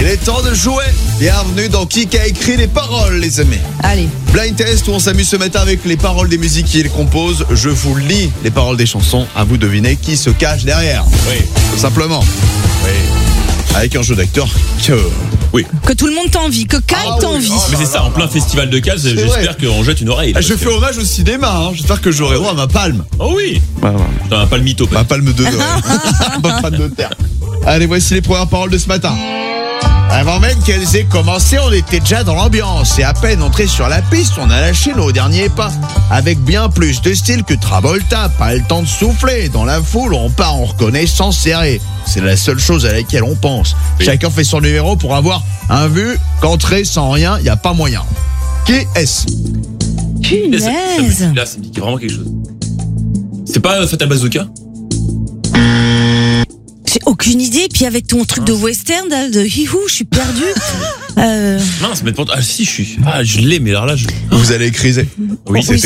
Il est temps de jouer. Bienvenue dans Qui a écrit les paroles, les amis. Allez. Blind test où on s'amuse ce matin avec les paroles des musiques qui les composent. Je vous lis les paroles des chansons. À vous de deviner qui se cache derrière. Oui. Tout simplement. Oui. Avec un jeu d'acteur Que tout le monde t'envie, que Kai t'envie. Mais c'est ça, en plein festival de Cannes, vrai. j'espère qu'on jette une oreille. Je fais hommage au cinéma. J'espère que j'aurai droit à ma palme. Oh oui. T'as un palmito. Ma palme de ma palme de terre. Allez, voici les premières paroles de ce matin. Avant même qu'elles aient commencé, on était déjà dans l'ambiance. Et à peine entré sur la piste, on a lâché nos derniers pas. Avec bien plus de style que Travolta. Pas le temps de souffler. Dans la foule, on part en reconnaissance serrée. C'est la seule chose à laquelle on pense. Oui. Chacun fait son numéro pour avoir un vu. Qu'entrer sans rien, y a pas moyen. Qui est-ce? Punaise. Là, ça me dit vraiment quelque chose. C'est pas Fatal Bazooka? J'ai aucune idée. Puis avec ton truc de western, là, de hihou, je suis perdue. Mince, mais ah si, je l'ai, mais alors là, Vous allez écriser. Oui, Oui,